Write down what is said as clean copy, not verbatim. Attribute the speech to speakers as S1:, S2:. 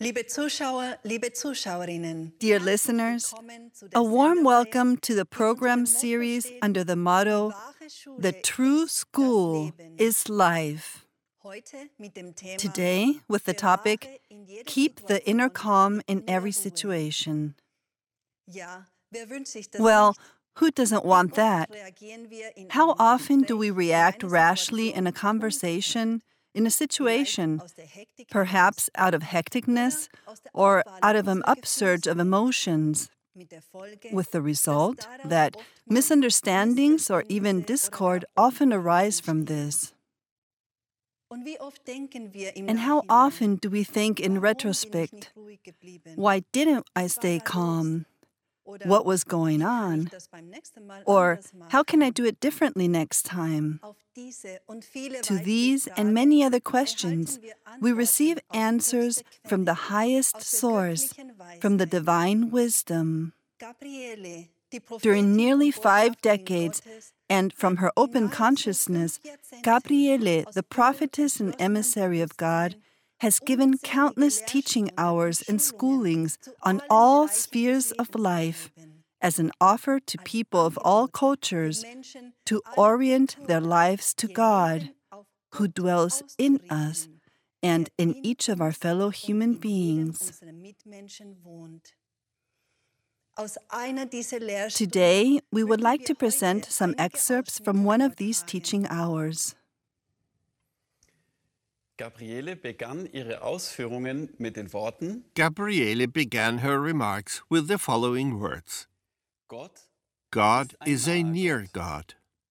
S1: Liebe Zuschauer, liebe Zuschauerinnen,
S2: Dear listeners, a warm welcome to the program series under the motto, The True School is Life. Today, with the topic, Keep the Inner Calm in Every Situation. Well, who doesn't want that? How often do we react rashly in a conversation, in a situation, perhaps out of hecticness or out of an upsurge of emotions, with the result that misunderstandings or even discord often arise from this? And how often do we think in retrospect, why didn't I stay calm? What was going on? Or how can I do it differently next time? To these and many other questions, we receive answers from the highest source, from the divine wisdom. During nearly 5 decades, and from her open consciousness, Gabriele, the prophetess and emissary of God, has given countless teaching hours and schoolings on all spheres of life as an offer to people of all cultures to orient their lives to God, who dwells in us and in each of our fellow human beings. Today, we would like to present some excerpts from one of these teaching hours.
S3: Gabriele begann ihre Ausführungen mit den Worten:
S4: Gabriele began her remarks with the following words.
S3: Gott
S4: God is a near God.